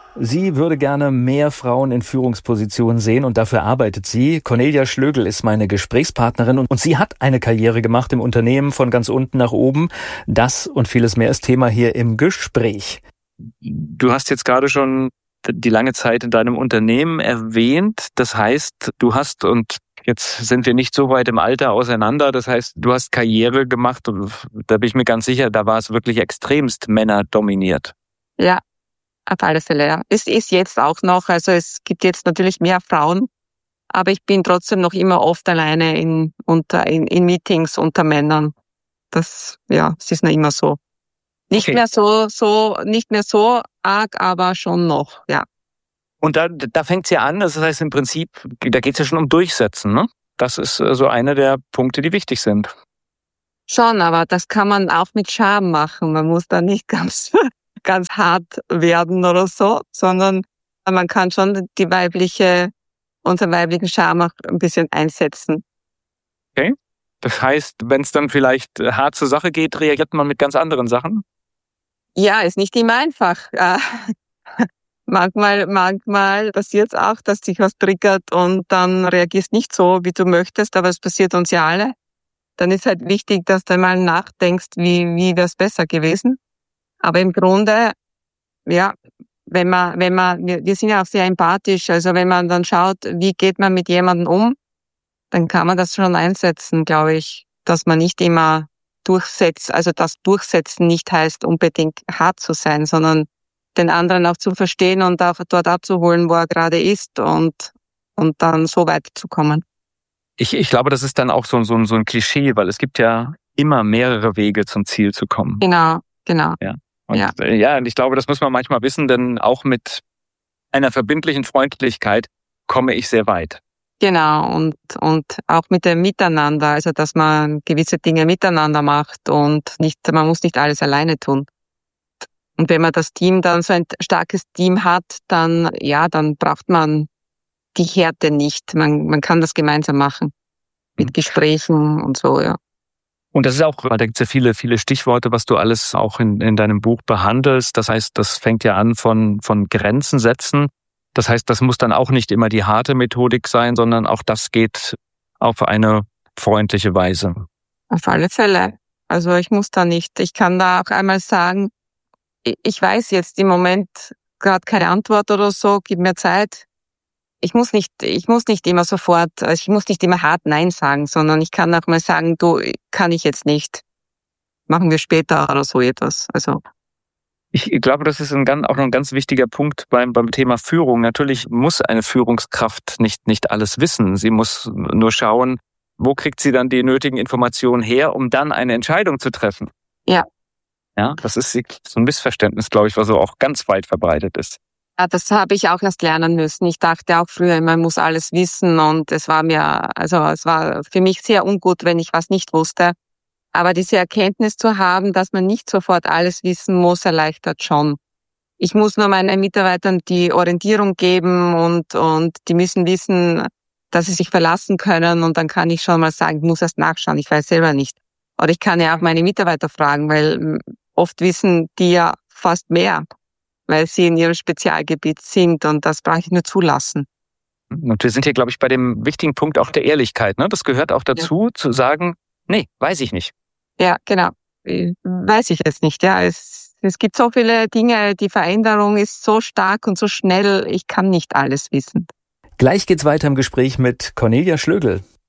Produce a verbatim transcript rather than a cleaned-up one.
Sie würde gerne mehr Frauen in Führungspositionen sehen und dafür arbeitet sie. Cornelia Schlögl ist meine Gesprächspartnerin und sie hat eine Karriere gemacht im Unternehmen von ganz unten nach oben. Das und vieles mehr ist Thema hier im Gespräch. Du hast jetzt gerade schon die lange Zeit in deinem Unternehmen erwähnt. Das heißt, du hast, und jetzt sind wir nicht so weit im Alter auseinander, das heißt, du hast Karriere gemacht und da bin ich mir ganz sicher, da war es wirklich extremst männerdominiert. Ja. Auf alle Fälle, ja. Es ist jetzt auch noch, also es gibt jetzt natürlich mehr Frauen, aber ich bin trotzdem noch immer oft alleine in, unter, in, in Meetings unter Männern. Das, ja, es ist noch immer so. Nicht okay. mehr so, so, nicht mehr so arg, aber schon noch, ja. Und da, da fängt's ja an, das heißt im Prinzip, da geht's ja schon um Durchsetzen, ne? Das ist so einer der Punkte, die wichtig sind. Schon, aber das kann man auch mit Charme machen. Man muss da nicht ganz ganz hart werden oder so, sondern man kann schon die weibliche, unseren weiblichen Charme auch ein bisschen einsetzen. Okay. Das heißt, wenn es dann vielleicht hart zur Sache geht, reagiert man mit ganz anderen Sachen? Ja, ist nicht immer einfach. manchmal, manchmal passiert es auch, dass dich was triggert und dann reagierst nicht so, wie du möchtest, aber es passiert uns ja alle. Dann ist halt wichtig, dass du mal nachdenkst, wie, wie wäre es besser gewesen. Aber im Grunde, ja, wenn man, wenn man, wir, wir sind ja auch sehr empathisch, also wenn man dann schaut, wie geht man mit jemandem um, dann kann man das schon einsetzen, glaube ich, dass man nicht immer durchsetzt, also das Durchsetzen nicht heißt, unbedingt hart zu sein, sondern den anderen auch zu verstehen und auch dort abzuholen, wo er gerade ist und, und dann so weiterzukommen. Ich, ich glaube, das ist dann auch so, so, so ein Klischee, weil es gibt ja immer mehrere Wege zum Ziel zu kommen. Genau, genau. Ja. Und ja. ja, und ich glaube, das muss man manchmal wissen, denn auch mit einer verbindlichen Freundlichkeit komme ich sehr weit. Genau, und und auch mit dem Miteinander, also dass man gewisse Dinge miteinander macht und nicht, man muss nicht alles alleine tun. Und wenn man das Team dann so ein starkes Team hat, dann ja, dann braucht man die Härte nicht. Man man kann das gemeinsam machen mit Gesprächen und so, ja. Und das ist auch, da gibt es ja viele, viele Stichworte, was du alles auch in, in deinem Buch behandelst. Das heißt, das fängt ja an von, von Grenzen setzen. Das heißt, das muss dann auch nicht immer die harte Methodik sein, sondern auch das geht auf eine freundliche Weise. Auf alle Fälle. Also ich muss da nicht, ich kann da auch einmal sagen, ich weiß jetzt im Moment gerade keine Antwort oder so, gib mir Zeit. Ich muss nicht, ich muss nicht immer sofort, also ich muss nicht immer hart Nein sagen, sondern ich kann auch mal sagen, du, kann ich jetzt nicht. Machen wir später oder so etwas. Also. Ich glaube, das ist ein ganz, auch noch ein ganz wichtiger Punkt beim, beim Thema Führung. Natürlich muss eine Führungskraft nicht, nicht alles wissen. Sie muss nur schauen, wo kriegt sie dann die nötigen Informationen her, um dann eine Entscheidung zu treffen. Ja. Ja, das ist so ein Missverständnis, glaube ich, was so auch ganz weit verbreitet ist. Ja, das habe ich auch erst lernen müssen. Ich dachte auch früher, man muss alles wissen und es war mir, also es war für mich sehr ungut, wenn ich was nicht wusste. Aber diese Erkenntnis zu haben, dass man nicht sofort alles wissen muss, erleichtert schon. Ich muss nur meinen Mitarbeitern die Orientierung geben und und die müssen wissen, dass sie sich verlassen können und dann kann ich schon mal sagen, ich muss erst nachschauen, ich weiß selber nicht. Oder ich kann ja auch meine Mitarbeiter fragen, weil oft wissen die ja fast mehr, weil sie in ihrem Spezialgebiet sind und das brauche ich nur zulassen. Und wir sind hier, glaube ich, bei dem wichtigen Punkt auch der Ehrlichkeit. Ne? Das gehört auch dazu, ja. Zu sagen, nee, weiß ich nicht. Ja, genau. Weiß ich jetzt nicht. Ja, es, es gibt so viele Dinge, die Veränderung ist so stark und so schnell, ich kann nicht alles wissen. Gleich geht's weiter im Gespräch mit Cornelia Schlögl.